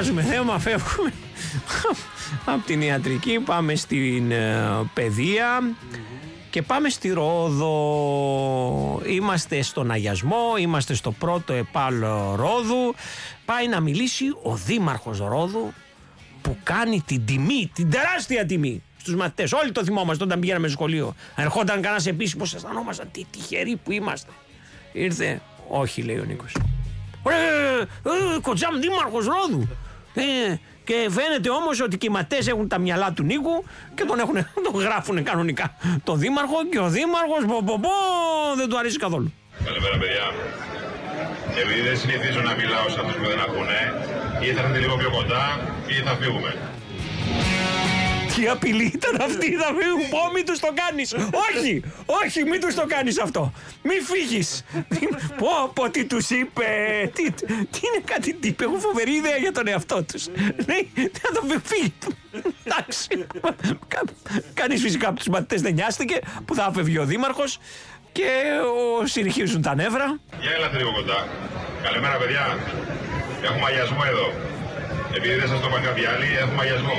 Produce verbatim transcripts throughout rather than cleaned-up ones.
αλλάζουμε θέμα, φεύγουμε από την ιατρική, πάμε στην uh, παιδεία και πάμε στη Ρόδο. Είμαστε στον αγιασμό, είμαστε στο πρώτο επάλο Ρόδου. Πάει να μιλήσει ο δήμαρχος Ρόδου που κάνει την τιμή, την τεράστια τιμή στους μαθητές. Όλοι το θυμόμαστε όταν πηγαίναμε στο σχολείο. Ερχόταν κανένας επίσημος, αισθανόμασταν τι τυχεροί που είμαστε. Ήρθε, όχι, λέει ο Νίκος. Ωραία, ε, Κοτζάμ δήμαρχος Ρόδου. Ε, και φαίνεται όμως ότι και οι μαθητές έχουν τα μυαλά του Νίκου και τον, έχουν, τον γράφουν κανονικά τον δήμαρχο, και ο δήμαρχος πο, πο, πο, δεν του αρέσει καθόλου. Καλημέρα, παιδιά. Επειδή δεν συνηθίζω να μιλάω σε αυτούς που δεν ακούνε, ή θα έρθετε λίγο πιο κοντά ή θα φύγουμε. Τι απειλή ήταν αυτή, θα φύγουν. Πω, μην τους το κάνεις. Όχι, όχι, μην τους το κάνεις αυτό. Μην φύγεις. Πω, πω, τι τους είπε. Τι, τι είναι κάτι τι είπε. Έχουν φοβερή ιδέα για τον εαυτό τους. Λέει, θα το φύγει. Εντάξει. Κανείς φυσικά από τους μαθητές δεν νοιάστηκε που θα φεύγει ο δήμαρχος και ο, συνεχίζουν τα νεύρα. Για έλατε λίγο κοντά. Καλημέρα, παιδιά. Έχουμε αγιασμό εδώ. Επειδή δεν σας το είπα κάποιοι άλλοι, έχουμε αγιασμό.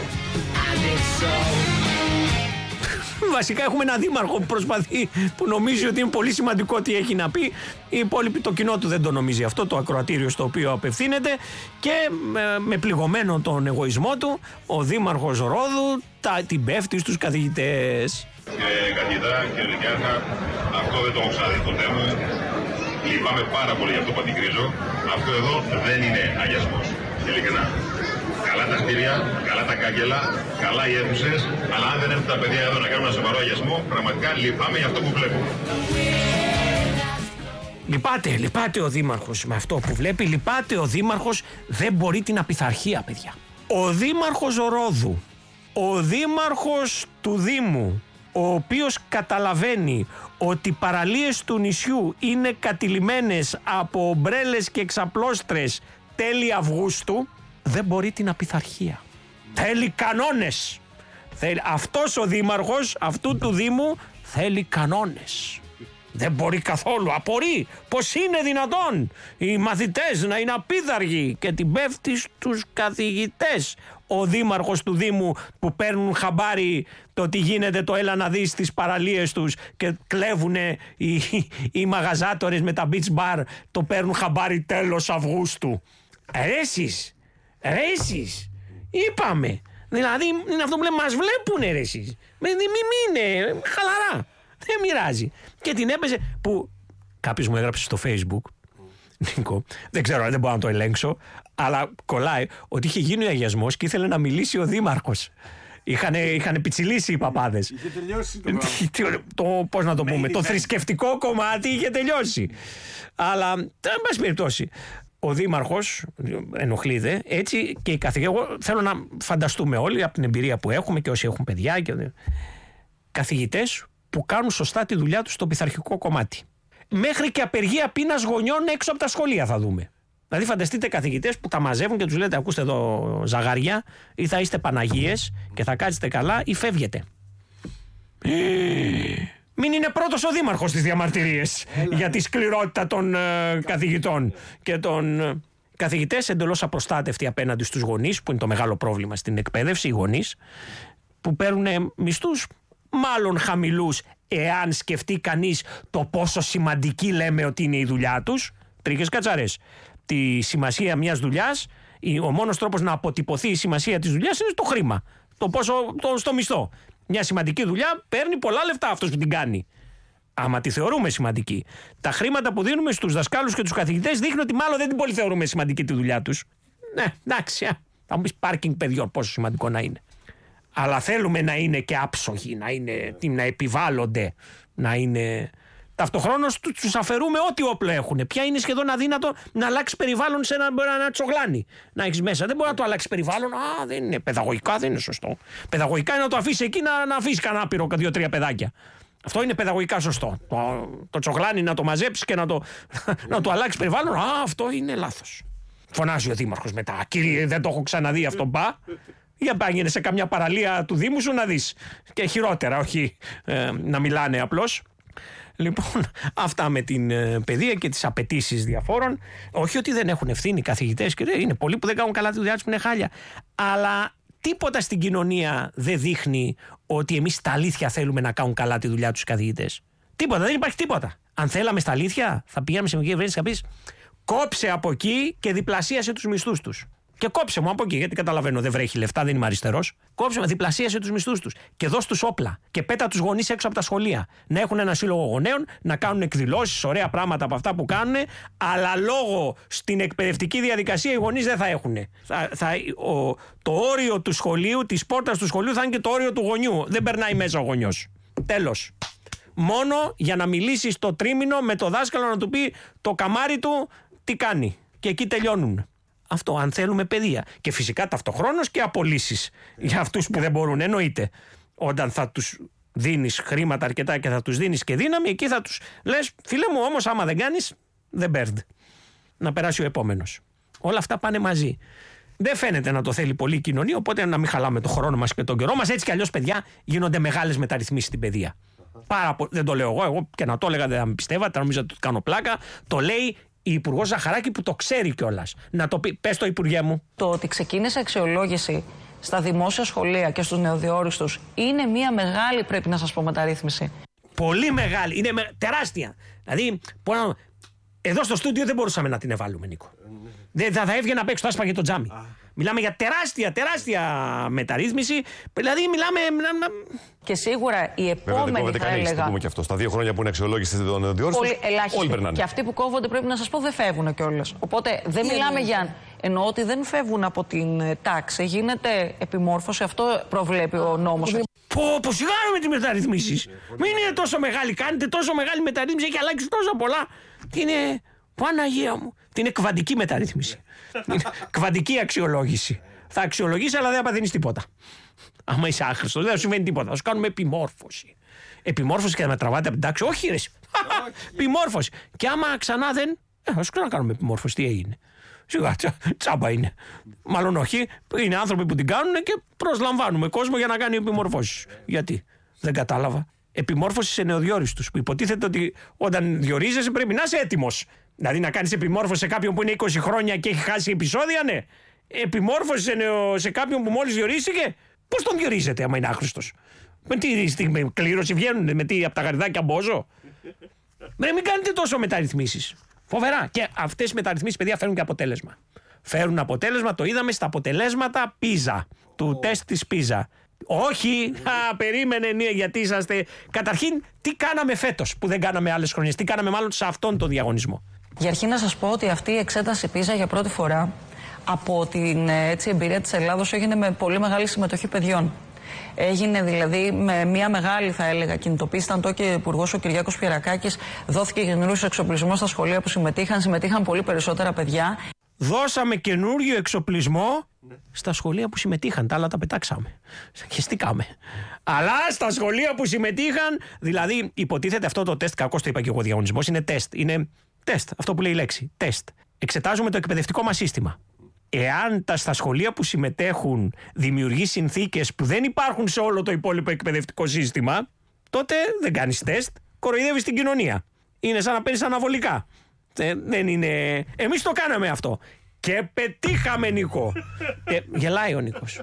Βασικά έχουμε ένα δήμαρχο που προσπαθεί, που νομίζει ότι είναι πολύ σημαντικό τι έχει να πει. Η υπόλοιπη, το κοινό του δεν το νομίζει αυτό, το ακροατήριο στο οποίο απευθύνεται, και με, με πληγωμένο τον εγωισμό του ο δήμαρχος Ρόδου τα, την πέφτει στους καθηγητές. Κύριε καθηγητά, κύριε Λυκιάρχα, αυτό δεν το έχω ξαναδεί ποτέ μου. Λυπάμαι πάρα πολύ για αυτό που αντικρίζω. Αυτό εδώ δεν είναι αγιασμός. Ειλικρινά. Καλά τα σπίτια, καλά τα κάγκελα, καλά οι αίθουσες, αλλά αν δεν έρθουν τα παιδιά εδώ να κάνουν ένα σοβαρό αγιασμό, πραγματικά λυπάμαι για αυτό που βλέπω. Λυπάται, λυπάται ο δήμαρχος με αυτό που βλέπει, λυπάται ο δήμαρχος, δεν μπορεί την απειθαρχία, παιδιά. Ο δήμαρχος Ρόδου, ο δήμαρχος του Δήμου, ο οποίος καταλαβαίνει ότι οι παραλίες του νησιού είναι κατηλημμένες από ομπρέλες και εξαπλώστρες τέλη Αυγούστου, δεν μπορεί την απειθαρχία. Θέλει κανόνες. Θέλει, αυτός ο δήμαρχος αυτού του Δήμου θέλει κανόνες. Δεν μπορεί καθόλου. Απορεί πως είναι δυνατόν οι μαθητές να είναι απίθαργοι και την πέφτει στους καθηγητές. Ο δήμαρχος του Δήμου που παίρνουν χαμπάρι το τι γίνεται, το έλα να δεις στις παραλίες τους και κλέβουνε οι, οι μαγαζάτορες με τα beach bar, το παίρνουν χαμπάρι τέλος Αυγούστου. Ρε εσείς, ρε εσείς, είπαμε. Δηλαδή είναι αυτό που λέμε, μας βλέπουνε ρε εσείς. Μην είναι, χαλαρά. Δεν μοιράζει. Και την έπαιζε που κάποιος μου έγραψε στο Facebook, Νίκο, δεν ξέρω, δεν μπορώ να το ελέγξω, αλλά κολλάει ότι είχε γίνει ο αγιασμός και ήθελε να μιλήσει ο δήμαρχος. Είχανε, είχανε πιτσιλήσει οι παπάδες. Είχε τελειώσει το, το πώς να το πούμε, το θρησκευτικό κομμάτι είχε τελειώσει. Αλλά, εν πάση περιπτώσει, ο δήμαρχος ενοχλείται έτσι και οι καθηγητές. Εγώ θέλω να φανταστούμε όλοι από την εμπειρία που έχουμε και όσοι έχουν παιδιά και καθηγητές που κάνουν σωστά τη δουλειά τους στο πειθαρχικό κομμάτι. Μέχρι και απεργία πείνας γονιών έξω από τα σχολεία θα δούμε. Δηλαδή φανταστείτε καθηγητές που τα μαζεύουν και τους λέτε, ακούστε εδώ ζαγάρια, ή θα είστε Παναγίες και θα κάτσετε καλά ή φεύγετε. Μην είναι πρώτος ο δήμαρχος στις διαμαρτυρίες για τη σκληρότητα των ε, καθηγητών και των ε, καθηγητές εντελώς απροστάτευτοι απέναντι στους γονείς, που είναι το μεγάλο πρόβλημα στην εκπαίδευση, οι γονείς που παίρνουν μισθούς μάλλον χαμηλούς, εάν σκεφτεί κανείς το πόσο σημαντική λέμε ότι είναι η δουλειά τους. Τρίχες κατσαρές. Τη σημασία μιας δουλειάς, ο μόνος τρόπος να αποτυπωθεί η σημασία της δουλειάς είναι το χρήμα. Το πόσο, το, στο μισθό. Μια σημαντική δουλειά παίρνει πολλά λεφτά αυτός που την κάνει. Άμα τη θεωρούμε σημαντική. Τα χρήματα που δίνουμε στους δασκάλους και τους καθηγητές δείχνουν ότι μάλλον δεν την πολύ θεωρούμε σημαντική τη δουλειά τους. Ναι, εντάξει, θα μου πεις πάρκινγκ παιδιών, πόσο σημαντικό να είναι. Αλλά θέλουμε να είναι και άψογοι, να, είναι, να επιβάλλονται, να είναι. Ταυτοχρόνως τους αφαιρούμε ό,τι όπλο έχουν. Πια είναι σχεδόν αδύνατο να αλλάξει περιβάλλον σε ένα, ένα τσογλάνι. Να έχει μέσα. Δεν μπορεί να το αλλάξει περιβάλλον. Α, δεν είναι. Παιδαγωγικά δεν είναι σωστό. Παιδαγωγικά είναι να το αφήσει εκεί να, να αφήσει κανένα άπειρο δύο-τρία παιδάκια. Αυτό είναι παιδαγωγικά σωστό. Το, το τσογλάνι να το μαζέψει και να το, να το αλλάξει περιβάλλον. Α, αυτό είναι λάθος. Φωνάζει ο δήμαρχος μετά. Κύριε, δεν το έχω ξαναδεί αυτό. Μπα. Για πάγαινε σε καμιά παραλία του Δήμου σου να δεις. Και χειρότερα, όχι ε, να μιλάνε απλώς. Λοιπόν, αυτά με την ε, παιδεία και τις απαιτήσεις διαφόρων. Όχι ότι δεν έχουν ευθύνη οι καθηγητές, και είναι πολλοί που δεν κάνουν καλά τη δουλειά τους, που είναι χάλια. Αλλά τίποτα στην κοινωνία δεν δείχνει ότι εμείς στα αλήθεια θέλουμε να κάνουν καλά τη δουλειά τους οι καθηγητές. Τίποτα, δεν υπάρχει τίποτα. Αν θέλαμε στα αλήθεια, θα πηγαίναμε σε μικρή κυβέρνηση και θα πεις κόψε από εκεί και διπλασίασε τους μισθούς τους. Και κόψε μου από εκεί, γιατί καταλαβαίνω, δεν βρέχει λεφτά, δεν είμαι αριστερός. Κόψε μου, διπλασίασε τους μισθούς τους και δώσ' τους όπλα. Και πέτα τους γονείς έξω από τα σχολεία. Να έχουν ένα σύλλογο γονέων, να κάνουν εκδηλώσεις, ωραία πράγματα από αυτά που κάνουν, αλλά λόγω στην εκπαιδευτική διαδικασία οι γονείς δεν θα έχουν. Θα, θα, ο, το όριο του σχολείου, της πόρτας του σχολείου θα είναι και το όριο του γονιού. Δεν περνάει μέσα ο γονιός. Τέλος. Μόνο για να μιλήσει στο τρίμηνο με το δάσκαλο να του πει το καμάρι του τι κάνει. Και εκεί τελειώνουν. Αυτό, αν θέλουμε παιδεία. Και φυσικά ταυτοχρόνως και απολύσεις για αυτούς που δεν μπορούν. Εννοείται. Όταν θα τους δίνεις χρήματα αρκετά και θα τους δίνεις και δύναμη, εκεί θα τους λες, φίλε μου, όμως άμα δεν κάνεις, δεν bird. Να περάσει ο επόμενος. Όλα αυτά πάνε μαζί. Δεν φαίνεται να το θέλει πολύ η κοινωνία, οπότε να μην χαλάμε το χρόνο μας και τον καιρό μας. Έτσι κι αλλιώς, παιδιά, γίνονται μεγάλες μεταρρυθμίσεις στην παιδεία. Πάρα πο... Δεν το λέω εγώ, εγώ και να το έλεγα δεν θα με πιστεύατε, νομίζω ότι το κάνω πλάκα. Το λέει η Υπουργός Ζαχαράκη που το ξέρει κιόλας. Να το πει, πες το Υπουργέ μου. Το ότι ξεκίνησε αξιολόγηση στα δημόσια σχολεία και στους νεοδιόριστους είναι μια μεγάλη, πρέπει να σας πω, μεταρρύθμιση. Πολύ μεγάλη, είναι με... τεράστια. Δηλαδή, να... εδώ στο στούντιο δεν μπορούσαμε να την ευάλουμε, Νίκο. Δεν θα, θα έβγαινε απ' έξω, θα έσπαγε το τζάμι. Μιλάμε για τεράστια, τεράστια μεταρρύθμιση. Δηλαδή, μιλάμε. Και σίγουρα η επόμενη. Δεν θα έλεγα. Να πούμε και αυτό. Στα δύο χρόνια που είναι αξιολόγηση των διόρθων. Όλοι περνάνε. Και αυτοί που κόβονται, πρέπει να σας πω, δεν φεύγουν κιόλας. Οπότε δεν μιλάμε για. Εννοώ ότι δεν φεύγουν από την τάξη. Γίνεται επιμόρφωση. Αυτό προβλέπει ο νόμος. Πω, πω, σιγάρα με τις μεταρρυθμίσεις. Μην είναι τόσο μεγάλη. Κάνετε τόσο μεγάλη μεταρρύθμιση. Έχει αλλάξει τόσο πολλά. Τι είναι. Παναγία μου. Την είναι κβαντική μεταρρύθμιση. Κβαντική αξιολόγηση. Θα αξιολογήσει, αλλά δεν θα παθαίνεις τίποτα. Άμα είσαι άχρηστος, δεν θα σου συμβαίνει τίποτα. Θα σου κάνουμε επιμόρφωση. Επιμόρφωση και θα με τραβάτε από την τάξη. Όχι, ρε. Επιμόρφωση. Και άμα ξανά δεν. Ε, θα σου ξανακάνουμε επιμόρφωση. Τι έγινε. Σιγά, τσα, τσάμπα είναι. Μάλλον όχι. Είναι άνθρωποι που την κάνουν και προσλαμβάνουμε κόσμο για να κάνει επιμορφώσεις. Γιατί. Δεν κατάλαβα. Επιμόρφωση σε νεοδιόριστους. Που υποτίθεται ότι όταν διορίζεσαι πρέπει να είσαι έτοιμος. Δηλαδή να κάνεις επιμόρφωση σε κάποιον που είναι είκοσι χρόνια και έχει χάσει επεισόδια, ναι. Επιμόρφωση σε, νεο... σε κάποιον που μόλις διορίστηκε. Πώς τον διορίζετε άμα είναι άχρηστος. Με τι στιγμή κλήρωση βγαίνουν, με τι από τα γαριδάκια μπόζο. Με μην κάνετε τόσο μεταρρυθμίσεις. Φοβερά. Και αυτές οι μεταρρυθμίσεις, παιδιά, φέρνουν και αποτέλεσμα. Φέρνουν αποτέλεσμα, το είδαμε στα αποτελέσματα πίζα. Του oh. τεστ της πίζα. Όχι, α, περίμενε, ναι, γιατί είσαστε. Καταρχήν, τι κάναμε φέτος που δεν κάναμε άλλες χρονιές, τι κάναμε μάλλον σε αυτόν τον διαγωνισμό. Για αρχή να σας πω ότι αυτή η εξέταση πίζα για πρώτη φορά από την έτσι, εμπειρία της Ελλάδος έγινε με πολύ μεγάλη συμμετοχή παιδιών. Έγινε δηλαδή με μια μεγάλη, θα έλεγα, κινητοποίηση. Ήταν τότε και ο Υπουργός ο Κυριάκος Πιερακάκης. Δόθηκε καινούριος εξοπλισμός στα σχολεία που συμμετείχαν. Συμμετείχαν πολύ περισσότερα παιδιά. Δώσαμε καινούριο εξοπλισμό στα σχολεία που συμμετείχαν. Τα άλλα τα πετάξαμε. Χεστήκαμε. Αλλά στα σχολεία που συμμετείχαν, δηλαδή υποτίθεται αυτό το τεστ, κακώς το είπα και εγώ, διαγωνισμός, είναι τεστ. Είναι τεστ, αυτό που λέει η λέξη. Τεστ. Εξετάζουμε το εκπαιδευτικό μας σύστημα. Εάν τα στα σχολεία που συμμετέχουν δημιουργεί συνθήκες που δεν υπάρχουν σε όλο το υπόλοιπο εκπαιδευτικό σύστημα, τότε δεν κάνεις τεστ, κοροϊδεύεις την κοινωνία. Είναι σαν να παίρνεις αναβολικά. Δεν είναι. Εμείς το κάναμε αυτό. Και πετύχαμε, Νίκο. ε, γελάει ο Νίκος.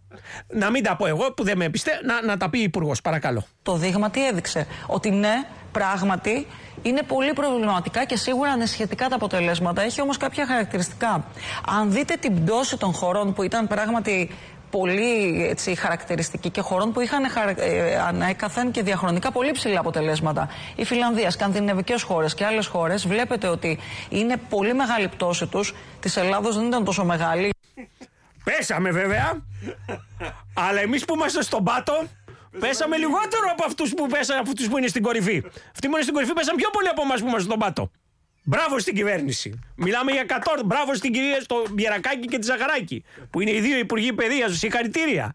Να μην τα πω εγώ που δεν με πιστεύω, να, να τα πει η Υπουργός, παρακαλώ. Το δείγμα τι έδειξε? Ότι ναι, πράγματι είναι πολύ προβληματικά και σίγουρα ανησυχητικά τα αποτελέσματα. Έχει όμως κάποια χαρακτηριστικά. Αν δείτε την πτώση των χωρών που ήταν πράγματι πολύ έτσι, χαρακτηριστική και χωρών που είχαν ε, ανέκαθεν και διαχρονικά πολύ ψηλά αποτελέσματα. Η Φιλανδία, σκανδιναβικές χώρες και άλλες χώρες, βλέπετε ότι είναι πολύ μεγάλη πτώση τους. Της Ελλάδος δεν ήταν τόσο μεγάλη. Πέσαμε βέβαια, αλλά εμείς που είμαστε στον πάτο, πέσαμε λιγότερο από αυτούς που, πέσαν, από αυτούς που είναι στην κορυφή. Αυτοί που είναι στην κορυφή πέσαν πιο πολύ από εμάς που είμαστε στον πάτο. Μπράβο στην κυβέρνηση. Μιλάμε για κατόρθωση. Μπράβο στην κυρία στο Μπιερακάκη και τη Ζαχαράκη, που είναι οι δύο υπουργοί παιδείας. Συγχαρητήρια.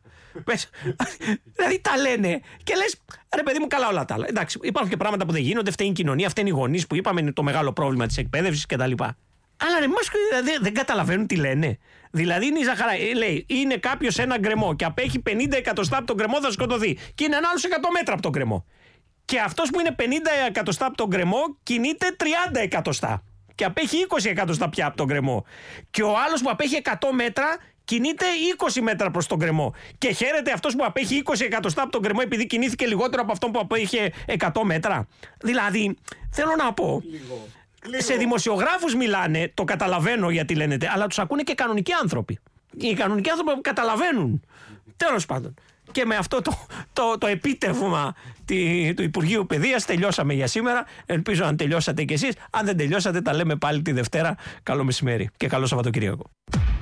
Δηλαδή τα λένε και λες, ρε παιδί μου, καλά όλα τα άλλα. Εντάξει, υπάρχουν και πράγματα που δεν γίνονται. Φταίνει η κοινωνία, φταίνει οι γονείς που είπαμε είναι το μεγάλο πρόβλημα της εκπαίδευσης κτλ. Αλλά ρε, μας, δεν, δεν καταλαβαίνουν τι λένε. Δηλαδή είναι η Ζαχαράκη. Λέει, είναι κάποιος ένα γκρεμό και απέχει πενήντα εκατοστά από τον γκρεμό, θα σκοτωθεί. Και είναι ένα άλλο εκατό μέτρα από τον γκρεμό. Και αυτός που είναι πενήντα εκατοστά από τον γκρεμό κινείται τριάντα εκατοστά. Και απέχει είκοσι εκατοστά πια από τον γκρεμό. Και ο άλλος που απέχει εκατό μέτρα κινείται είκοσι μέτρα προς τον γκρεμό. Και χαίρεται αυτός που απέχει είκοσι εκατοστά από τον γκρεμό επειδή κινήθηκε λιγότερο από αυτόν που απέχει εκατό μέτρα. Δηλαδή, θέλω να πω. Λίγο. Λίγο. Σε δημοσιογράφους μιλάνε, το καταλαβαίνω γιατί λένε, αλλά τους ακούνε και κανονικοί άνθρωποι. Οι κανονικοί άνθρωποι που καταλαβαίνουν. Τέλος πάντων. Και με αυτό το, το, το επίτευγμα τη, του Υπουργείου Παιδείας τελειώσαμε για σήμερα. Ελπίζω αν τελειώσατε κι εσείς. Αν δεν τελειώσατε, τα λέμε πάλι τη Δευτέρα. Καλό μεσημέρι και καλό Σαββατοκύριακο.